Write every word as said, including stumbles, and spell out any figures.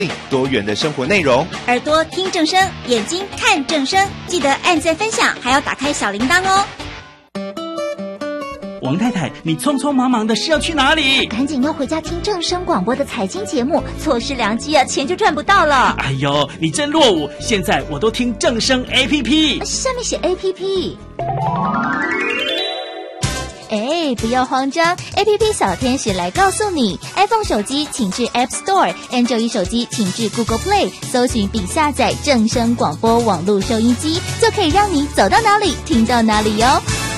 多元的生活内容。 耳朵听正声，眼睛看正声，记得按赞分享，还要打开小铃铛哦。 王太太，你匆匆忙忙的是要去哪里？ 赶紧要回家听正声广播的财经节目，错失良机啊，钱就赚不到了。 哎呦，你真落伍！现在我都听正声 A P P， 下面写 A P P。哎，不要慌张 ，A P P 小天使来告诉你 ，iPhone 手机请至 App Store，Android 手机请至 Google Play， 搜寻并下载正声广播网络收音机，就可以让你走到哪里听到哪里哟。